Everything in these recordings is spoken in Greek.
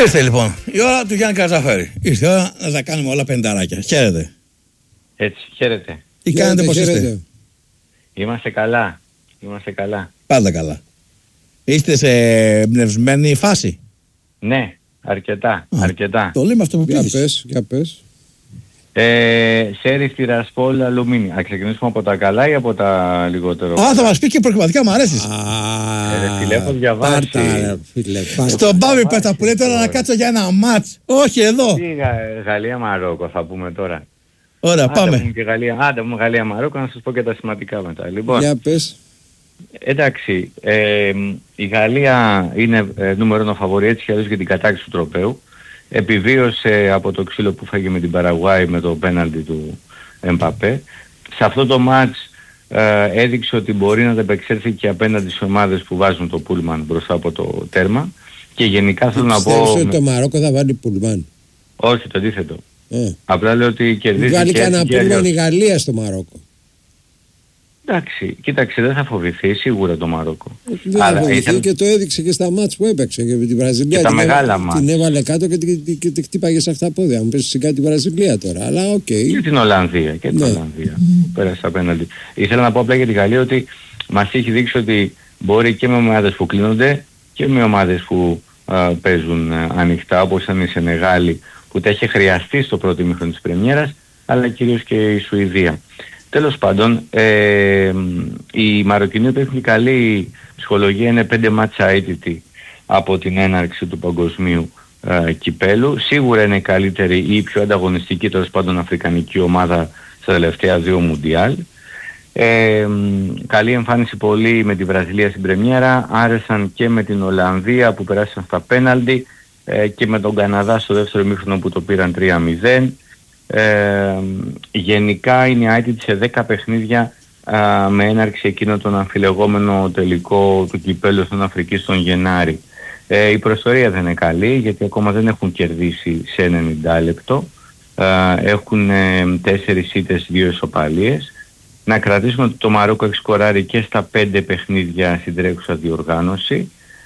Ήρθε λοιπόν η ώρα του Γιάννη Καρατζαφέρη. Ήρθε η ώρα να τα κάνουμε όλα πενταράκια. Χαίρετε. Έτσι, χαίρετε. Τι κάνετε, πώς είστε? Είμαστε καλά. Είμαστε καλά. Πάντα καλά. Είστε σε εμπνευσμένη φάση? Ναι, αρκετά. Αρκετά. Το λέμε αυτό που πεις. Για πες. Σέριφ Τυρασπόλ Αλουμίνη. Α, ξεκινήσουμε από τα καλά ή από τα λιγότερο? Θα μας πει και προκριματικά, μου αρέσεις. Φίλε, έχω διαβάσει. Στον Μπάβι πέτα που λέει τώρα να κάτσω για ένα μάτς. Όχι εδώ. Τι Γαλλία-Μαρόκο θα πούμε τώρα. Ωραία, πάμε. Άντε μου Γαλλία-Μαρόκο, να σας πω και τα σημαντικά μετά. Λοιπόν, για πες. Εντάξει, η Γαλλία είναι νούμερο 1 φαβορί έτσι και για την κατάκτηση του τροπαίου. Επιβίωσε από το ξύλο που φάγε με την Παραγουάη με το πέναλτι του Εμπαπέ. Σε αυτό το μάτς έδειξε ότι μπορεί να ανταπεξέλθει και απέναντι σε ομάδες που βάζουν το πούλμαν μπροστά από το τέρμα. Και γενικά θέλω να πω... Πιστεύεις ότι το Μαρόκο θα βάλει πούλμαν? Όχι, το αντίθετο. Απλά λέω ότι κερδίζει. Βάλει κανένα πούλμαν η Γαλλία στο Μαρόκο. Εντάξει, κοίταξε, δεν θα φοβηθεί σίγουρα το Μαρόκο. Δεν θα φοβηθεί και το έδειξε και στα μάτς που έπαιξε και με την Βραζιλία. Και τα μεγάλα μάτς. Την έβαλε κάτω και τη χτύπαγε σε αυτά τα πόδια. Μου πέσει σιγά την Βραζιλία τώρα, αλλά οκ. Και την Ολλανδία. Και την Ολλανδία. Πέρασε απέναντι. Ήθελα να πω απλά για τη Γαλλία ότι μας έχει δείξει ότι μπορεί και με ομάδες που κλείνονται και με ομάδες που παίζουν ανοιχτά, όπως ήταν η Σενεγάλη που τα είχε χρειαστεί στο πρώτο ημίχρονο της πρεμιέρας, αλλά κυρίως και η Σουηδία. Τέλος πάντων, οι Μαροκινοί που έχουν καλή ψυχολογία, είναι 5 μάτσα αίτητοι από την έναρξη του παγκοσμίου κυπέλου. Σίγουρα είναι η καλύτερη ή η πιο ανταγωνιστική, τέλος πάντων, αφρικανική ομάδα στα τελευταία 2 Μουντιάλ. Καλή εμφάνιση πολύ με τη Βραζιλία στην πρεμιέρα, άρεσαν και με την Ολλανδία που περάσαν στα πέναλτι και με τον Καναδά στο δεύτερο ημίχρονο που το πήραν 3-0. Γενικά είναι αίτητη σε 10 παιχνίδια με έναρξη εκείνο τον αμφιλεγόμενο τελικό του κυπέλλου στην Αφρική στον Γενάρη. Η προϊστορία δεν είναι καλή γιατί ακόμα δεν έχουν κερδίσει σε 90 λεπτό. Έχουν 4 ήττες, 2 ισοπαλίες. Να κρατήσουμε ότι το Μαρόκο έχει σκοράρει και στα 5 παιχνίδια στην τρέχουσα διοργάνωση.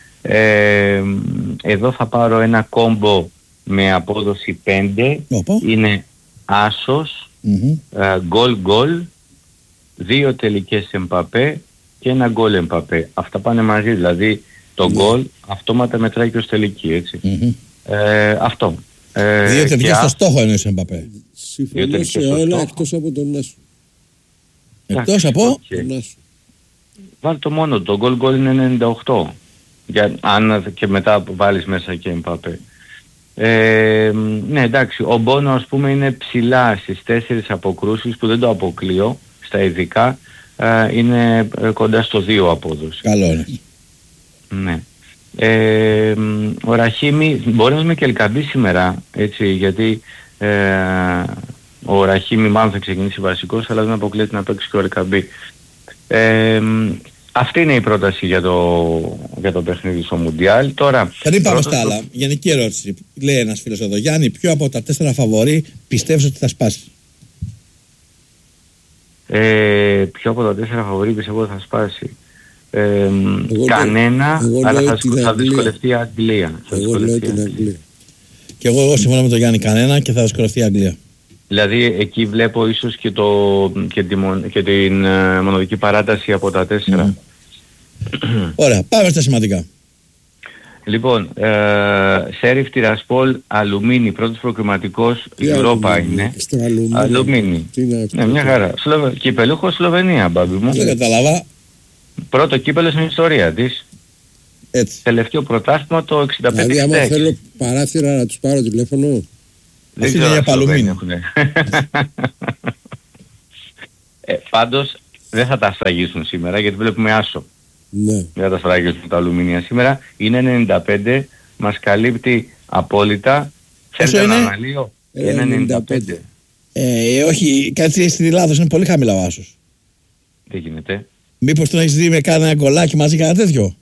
Εδώ θα πάρω ένα κόμπο με απόδοση 5. Είναι άσος, γκολ, 2 τελικές Εμπαπέ και ένα γκολ Εμπαπέ. Αυτά πάνε μαζί, δηλαδή το γκολ αυτόματα μετράει και ως τελική, έτσι. Αυτό. 2 τελικές στο στόχο εννοείς Εμπαπέ. Συμφωνώ σε όλα εκτός από τον Νάσο. Εκτός από τον Νάσο. Βάλει το μόνο, το γκολ είναι 98. Αν και μετά βάλεις μέσα και Εμπαπέ. Ναι, εντάξει, ο Μπόνο ας πούμε είναι ψηλά στις 4 αποκρούσεις που δεν το αποκλείω στα ειδικά, είναι κοντά στο 2 απόδοση. Καλό είναι. Ναι. Ο Ραχίμι μπορεί να είμαι και Ελκαμπή σήμερα, έτσι, γιατί ο Ραχίμι μάλλον θα ξεκινήσει βασικός, αλλά δεν αποκλείεται να παίξει και ο Ελκαμπή. Αυτή είναι η πρόταση για το παιχνίδι στο Μουντιάλ. Τώρα, δεν πάμε στα άλλα. Γενική ερώτηση. Λέει ένας φίλος εδώ. Γιάννη, ποιο από τα 4 φαβορί πιστεύεις ότι θα σπάσει? Ποιο από τα 4 φαβορί πιστεύω ότι θα σπάσει? Κανένα, αλλά θα δυσκολευτεί η Αγγλία. Εγώ λέω την Αγγλία. Και εγώ συμφωνώ με τον Γιάννη, κανένα, και θα δυσκολευτεί η Αγγλία. Δηλαδή εκεί βλέπω ίσως και την μοναδική παράταση από τα 4. Ωραία, πάμε στα σημαντικά. Λοιπόν, Σέριφ Τυρασπόλ Αλουμίνη, πρώτος προκριματικός, η Ευρώπα είναι. Αλουμίνη. Ναι, μια χαρά. Κυπελούχο Σλοβενία, μπάμπι μου. Δεν κατάλαβα. Πρώτο κύπελο στην ιστορία της. Έτσι. Τελευταίο πρωτάθλημα το 65. Δηλαδή άμα θέλω παράθυρα να τους πάρω τηλέφωνο. Δεν ξέρω για Παλουμίνη. Πάντως δεν θα τα ασφραγίσουν σήμερα γιατί βλέπουμε άσο. Ναι. Δεν θα τα ασφραγίσουν τα αλουμίνια σήμερα. Είναι 95, μας καλύπτει απόλυτα. Θέλετε ένα αναλύω? Είναι 95. Όχι, κάτι στην Ελλάδα είναι πολύ χαμηλά ο άσος. Τι γίνεται? Μήπως τον έχεις δει με κάνα γκολάκι μαζί κανένα τέτοιο?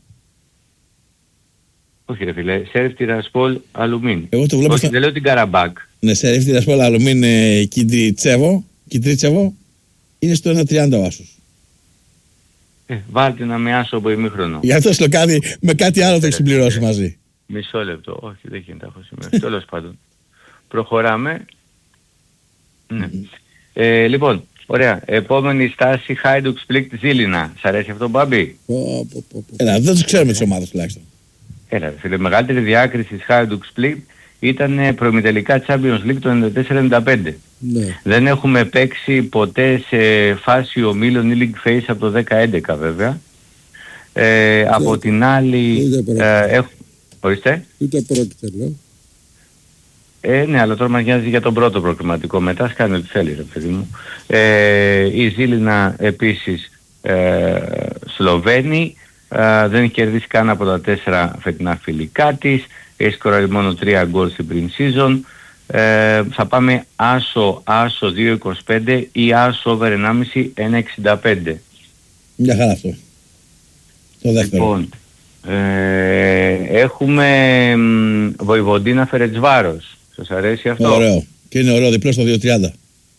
Όχι ρε φίλε, Σέριφ Τυρασπόλ Αλουμίν. Εγώ το βλέπω. Όχι, δεν λέω την Καραμπάκ. Ναι, Σέριφ Τυρασπόλ Αλουμίν Κιντρίτσεβο. Είναι στο 1.30 ο άσος. Βάλτε να με άσο από ημίχρονο. Γι' αυτό σου το κάνει με κάτι άλλο το έχει συμπληρώσει μαζί. Μισό λεπτό. Όχι, δεν γίνεται, έχω σημειώσει. Τέλος πάντων. Προχωράμε. Ναι. Λοιπόν, ωραία. Επόμενη στάση, Hajduk Split Ζήλινα. Σ' αρέσει αυτό, Μπάμπη? Έλα, δεν τους ξέρουμε τις ομάδες τουλάχιστον. Έλα, φίλε, μεγαλύτερη διάκριση της Hajduk Split ήταν προημιτελικά Champions League το 94-95. Ναι. Δεν έχουμε παίξει ποτέ σε φάση ομίλων ή League Phase από το 10-11 βέβαια. Από την άλλη... Ορίστε. Ούτε πρόκειται, λέω. Ναι, αλλά τώρα μας νοιάζει για τον πρώτο προκριματικό. Μετά κάνει ό,τι θέλει, ρε παιδί μου. Η Ζήλινα επίσης Σλοβαίνη. Δεν έχει κερδίσει καν από τα 4 φετινά φιλικά της. Έχει σκοράρει μόνο 3 γκολ στην pre-season. Θα πάμε άσο 2.25 ή άσο over 1.5 1.65. Μια χαρά αυτό. Το δεύτερο. Λοιπόν, έχουμε Βοηβοντίνα Φερετσβάρος. Σας αρέσει αυτό? Ωραίο. Και είναι ωραίο διπλό στο 2.30.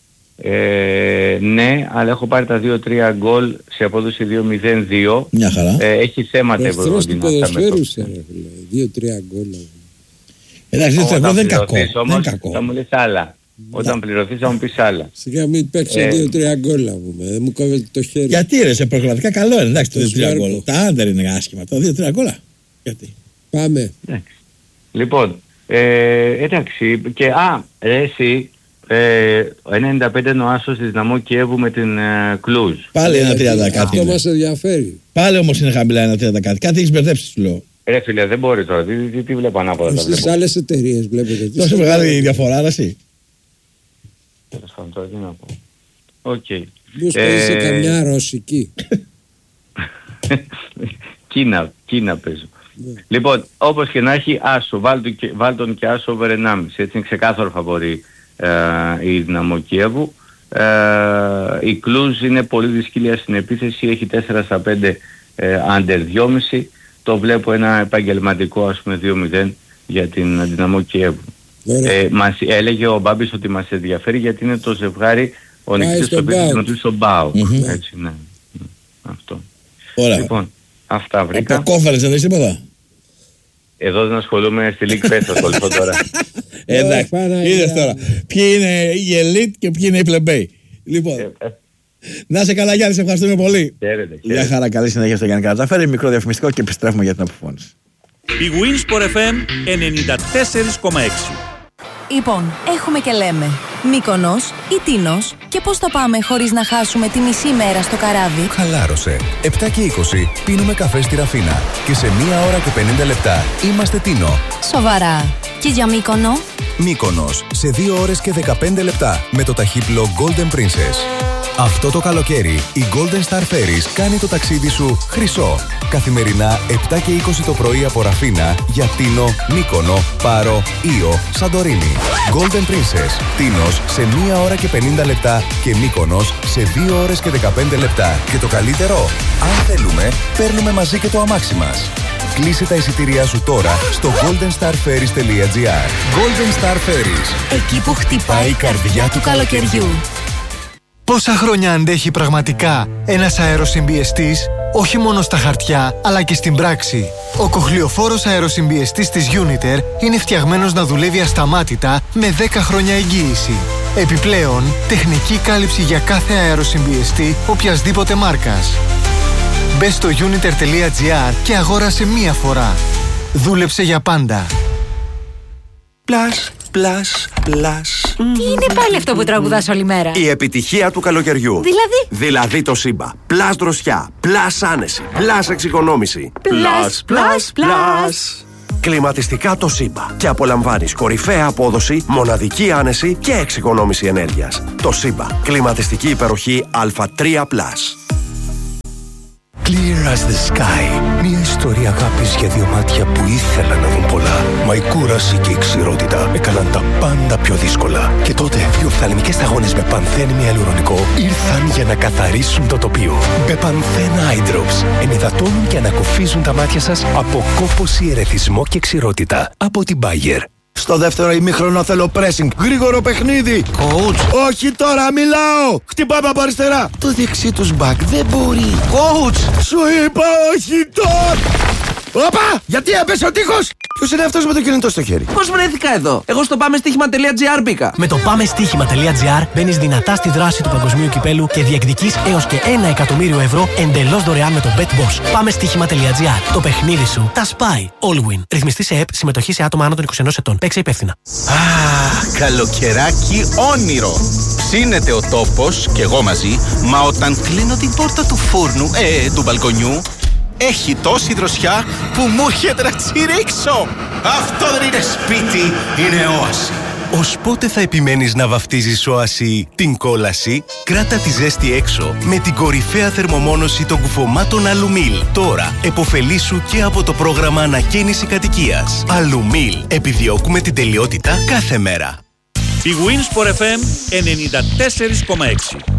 Ναι, αλλά έχω πάρει τα 2-3 γκολ σε απόδοση 2-0-2. Μια χαρά. Έχει θέματα η Βοηβοντίνα. Εχθρός του ποδοσφαίρου σε ρε φίλε. 2-3 γκολ. Εντάξει, 2-3 γκολ δεν είναι κακό. Όμως, δεν κακό. θα μου λες άλλα. Όταν πληρωθείς θα μου πεις άλλα. Σιγά μην παίξω 2-3 γκολ να πούμε. Δεν μου κόβεται το χέρι. Γιατί ρε, σε προγραμματικά καλό είναι. Εντάξει, το 2-3 γκολ. Τα άντερ είναι άσχημα. Το 2-3 γκολ. Γιατί? Πάμε. Λοιπόν, εντάξει. Και εσύ 95 είναι ο άσος της Δυναμό Κιέβου με την Κλούζ. Πάλι 1-30 κάτι. Αυτό μας ενδιαφέρει. Πάλι όμως είναι χαμηλά 1-30 κάτι. Κάτι έχεις μπερδέψει, σου λέω. Ρε φίλε, δεν μπορεί τώρα. Τι βλέπω ανάποδα. Στις άλλες εταιρείες βλέπετε. Τόσο μεγάλη διαφορά, εσύ. Τέλος πάντων, τώρα τι να πω. Οκ. Μήπως παίζεις σε καμιά ρωσική. Κίνα παίζω. Λοιπόν, όπως και να έχει, άσο, βάλ τον και άσο over 1,5. Έτσι είναι ξεκάθαρο φαβορί η Δυναμό Κιέβου. Η Κλούζ είναι πολύ δυσκύλια στην επίθεση, έχει 4-5 under 2,5. Το βλέπω ένα επαγγελματικό, ας πούμε, 2-0 για την Δυναμό Κιέβου. Μας έλεγε ο Μπάμπης ότι μας ενδιαφέρει γιατί είναι το ζευγάρι ο νικητής στο οποίο στον ΠΑΟΚ. Έτσι, ναι. Αυτό. Ωραία. Λοιπόν, αυτά βρήκα. Από κόφερες δεν έχεις τίποτα? Εδώ δεν ασχολούμαι στη League Fest, θα ασχοληθώ τώρα. Εντάξει, είδες τώρα. Ποιοι είναι οι elite και ποιοι είναι οι πλεμπέοι. Λοιπόν, να είσαι καλά Γιάννη, σε ευχαριστούμε πολύ. Χαίρετε. Γεια χαρά, καλή συνέχεια στο Γιάννη Καρατζαφέρη. Μικρό διαφημιστικό και επιστρέφουμε για την αποφώνηση. Η Winsport FM 94,6. Λοιπόν, έχουμε και λέμε Μύκονος ή Τίνος, και πώς θα πάμε χωρίς να χάσουμε τη μισή μέρα στο καράβι? Χαλάρωσε. 7 και 20 πίνουμε καφέ στη Ραφίνα και σε 1 ώρα και 50 λεπτά είμαστε Τίνο. Σοβαρά. Και για Μύκονο? Μύκονος σε 2 ώρες και 15 λεπτά με το ταχύπλο Golden Princess. Αυτό το καλοκαίρι η Golden Star Ferries κάνει το ταξίδι σου χρυσό. Καθημερινά 7 και 20 το πρωί από Ραφίνα για Τίνο, Μύκονο, Πάρο, Ήο, Σαντορίνη. Golden Princess, Τίνος σε 1 ώρα και 50 λεπτά και Μύκονος σε 2 ώρες και 15 λεπτά. Και το καλύτερο, αν θέλουμε, παίρνουμε μαζί και το αμάξι μας. Κλείσε τα εισιτήριά σου τώρα στο goldenstarferries.gr. Golden Star Ferries. Εκεί που χτυπάει η καρδιά του καλοκαιριού. Πόσα χρόνια αντέχει πραγματικά ένας αεροσυμπιεστής, όχι μόνο στα χαρτιά, αλλά και στην πράξη? Ο κοχλιοφόρος αεροσυμπιεστής της Uniter είναι φτιαγμένος να δουλεύει ασταμάτητα με 10 χρόνια εγγύηση. Επιπλέον, τεχνική κάλυψη για κάθε αεροσυμπιεστή οποιασδήποτε μάρκας. Μπες στο uniter.gr και αγόρασε μία φορά. Δούλεψε για πάντα. Plus. Τι είναι πάλι αυτό που τραγουδάς όλη μέρα? Η επιτυχία του καλοκαιριού. Δηλαδή το Σύμπα. Plus δροσιά. Plus άνεση. Plus εξοικονόμηση. Plus. Κλιματιστικά το Σύμπα. Και απολαμβάνεις κορυφαία απόδοση, μοναδική άνεση και εξοικονόμηση ενέργειας. Το Σύμπα. Κλιματιστική υπεροχή Α3+. Clear as the sky. Μια ιστορία αγάπης για 2 μάτια που ήθελαν να δουν πολλά. Μα η κούραση και η ξηρότητα έκαναν τα πάντα πιο δύσκολα. Και τότε οι οφθαλμικές σταγόνες με πανθένη αλουρονικό ήρθαν για να καθαρίσουν το τοπίο. Με πανθένα eye drops ενυδατώνουν και ανακουφίζουν τα μάτια σας από κόπωση, ερεθισμό και ξηρότητα. Από την Bayer. Στο δεύτερο ημίχρονο θέλω pressing. Γρήγορο παιχνίδι. Coach. Όχι τώρα, μιλάω. Χτυπάμε από αριστερά. Το δεξί τους μπακ δεν μπορεί. Coach. Σου είπα όχι τώρα. Όπα! Γιατί έπεσε ο τείχος! Ποιος είναι αυτός με το κινητό στο χέρι? Πώς βρέθηκα εδώ? Εγώ στο πάμεστοίχημα.gr μπήκα. Με το πάμεστοίχημα.gr μπαίνεις δυνατά στη δράση του παγκοσμίου κυπέλου και διεκδικείς έως και 1 εκατομμύριο ευρώ εντελώς δωρεάν με το BetBoss. Πάμεστοίχημα.gr. Το παιχνίδι σου τα σπάει. All win. Ρυθμιστή σε ΕΠ, συμμετοχή σε άτομα άνω των 21 ετών. Παίξε υπεύθυνα. Καλοκαιράκι όνειρο. Ψήνεται ο τόπος και εγώ μαζί, μα όταν κλείνω την πόρτα του φούρνου, του μπαλκονιού, έχει τόση δροσιά που μου έρχεται να τσιρίξω. Αυτό δεν είναι σπίτι, είναι όαση. Ως πότε θα επιμένεις να βαφτίζεις όαση την κόλαση? Κράτα τη ζέστη έξω με την κορυφαία θερμομόνωση των κουφωμάτων Αλουμίλ. Τώρα εποφελήσου και από το πρόγραμμα ανακαίνιση κατοικίας. Αλουμίλ. Επιδιώκουμε την τελειότητα κάθε μέρα. Η Wins for FM 94,6.